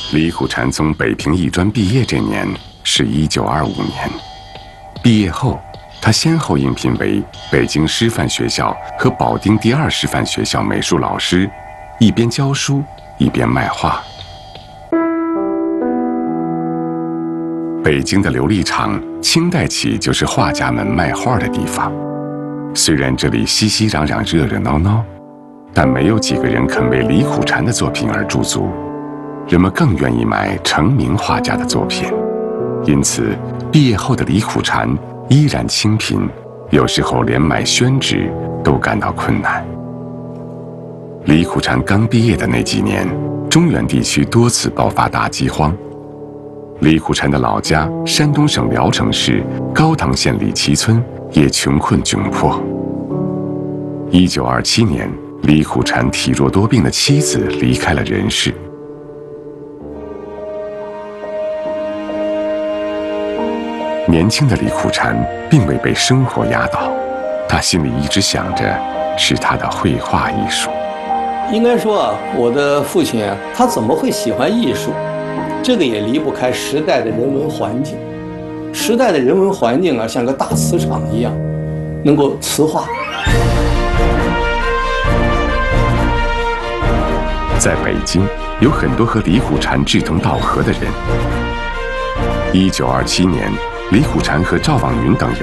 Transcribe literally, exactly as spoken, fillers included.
李苦禅从北平艺专毕业这年是一九二五年。毕业后，他先后应聘为北京师范学校和保定第二师范学校美术老师，一边教书一边卖画。北京的琉璃厂清代起就是画家们卖画的地方，虽然这里熙熙攘攘、热热闹闹，但没有几个人肯为李苦禅的作品而驻足，人们更愿意买成名画家的作品。因此，毕业后的李苦禅依然清贫，有时候连买宣纸都感到困难。李苦禅刚毕业的那几年，中原地区多次爆发大饥荒。李苦禅的老家山东省聊城市高唐县李岐村也穷困窘迫。一九二七年，李苦禅体弱多病的妻子离开了人世。年轻的李苦禅并未被生活压倒，他心里一直想着是他的绘画艺术。 应该说啊，我的父亲啊，他怎么会喜欢艺术？这个也离不开时代的人文环境。时代的人文环境啊，像个大磁场一样，能够磁化。 在北京，有很多和李苦禅志同道合的人。一九二七年，李苦禅和赵望云等人